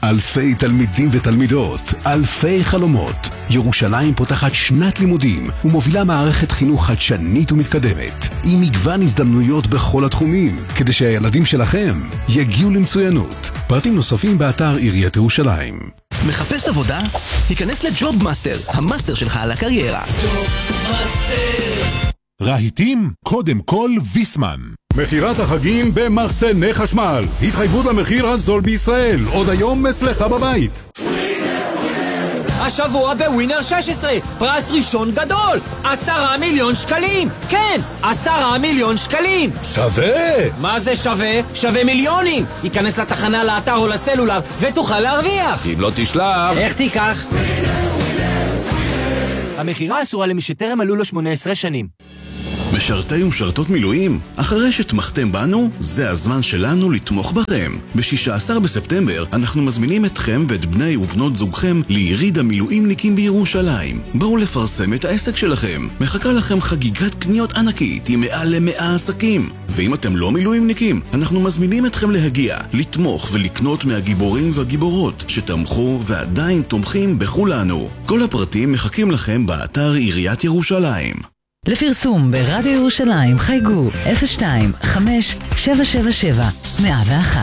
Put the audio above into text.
אלפי תלמידים ותלמידות, אלפי חלומות. ירושלים פותחת שנת לימודים ומובילה מערכת חינוך חדשנית ומתקדמת, עם מגוון הזדמנויות בכל התחומים, כדי שהילדים שלכם יגיעו למצוינות. פרטים נוספים באתר עיריית ירושלים. מחפש עבודה? היכנס לג'וב מאסטר, המאסטר שלך על הקריירה. רהיטים? קודם כל ויסמן. מחירת החגים במחסני חשמל. התחייבות למחיר הזול בישראל. עוד היום אצלך בבית. השבוע בווינר 16, פרס ראשון גדול, 10 מיליון שקלים. כן, 10 מיליון שקלים. שווה! מה זה שווה? שווה מיליונים. ייכנס לתחנה, לאתר או לסלולר ותוכל להרוויח. אם לא תשלח... איך תיקח? המחירה אסורה למי שטרם מלאו לו 18 שנים. משרתי ומשרתות מילואים, אחרי שתמכתם בנו, זה הזמן שלנו לתמוך בכם. ב-16 בספטמבר אנחנו מזמינים אתכם ואת בני ובנות זוגכם ליריד המילואימניקים בירושלים. בואו לפרסם את העסק שלכם. מחכה לכם חגיגת קניות ענקית עם מעל ל100 עסקים. ואם אתם לא מילואימניקים, אנחנו מזמינים אתכם להגיע, לתמוך ולקנות מהגיבורים והגיבורות שתמכו ועדיין תומכים בכולנו. כל הפרטים מחכים לכם באתר עיריית ירושלים. לפרסום ברדיו ירושלים חייגו 02-5-777-101.